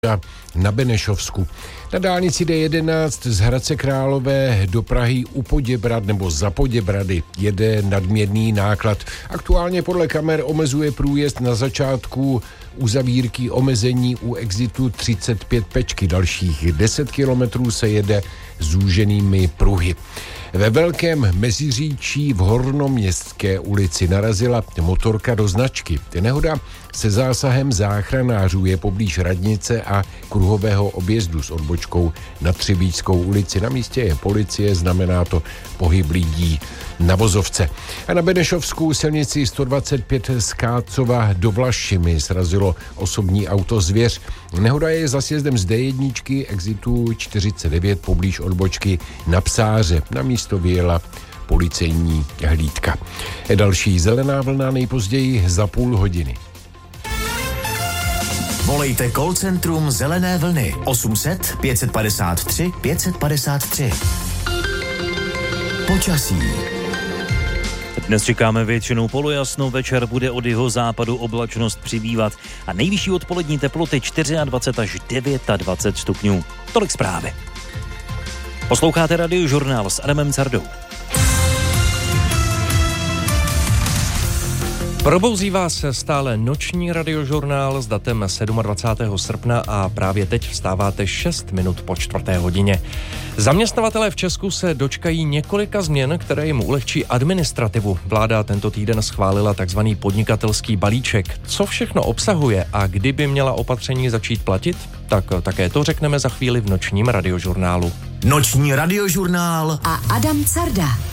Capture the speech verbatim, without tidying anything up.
na Benešovsku. Na dálnici D jedenáct z Hradce Králové do Prahy u Poděbrad nebo za Poděbrady jede nadměrný náklad. Aktuálně podle kamer omezuje průjezd na začátku uzavírky omezení u exitu třicet pět Pečky. Dalších deset kilometrů se jede zúženými pruhy. Ve Velkém Meziříčí v Hornoměstské ulici narazila motorka do značky. Nehoda se zásahem záchranářů je poblíž radnice a kruhového objezdu s odbočkou na Třebíčskou ulici. Na místě je policie, znamená to pohyb lidí na vozovce. A na Benešovskou silnici sto dvacet pět z Kácova do Vlašimi srazilo osobní auto Zvěř. Nehoda je za sjezdem z D jedna exitu čtyřicet devět poblíž odbočky na Psáře. Na místo vyjela policejní hlídka. Další zelená vlna nejpozději za půl hodiny. Volejte call centrum Zelené vlny osm set pět padesát tři pět padesát tři. Počasí. Dnes čekáme většinou polojasno, večer bude od jihozápadu oblačnost přibývat a nejvyšší odpolední teploty dvacet čtyři až dvacet devět stupňů. Tolik zprávy. Posloucháte Radiožurnál s Adamem Cardou. Probouzí vás stále noční Radiožurnál s datem dvacátého sedmého srpna a právě teď vstáváte šest minut po čtvrté hodině. Zaměstnavatelé v Česku se dočkají několika změn, které jim ulehčí administrativu. Vláda tento týden schválila takzvaný podnikatelský balíček. Co všechno obsahuje a kdy by měla opatření začít platit? Tak také to řekneme za chvíli v nočním Radiožurnálu. Noční Radiožurnál a Adam Carda.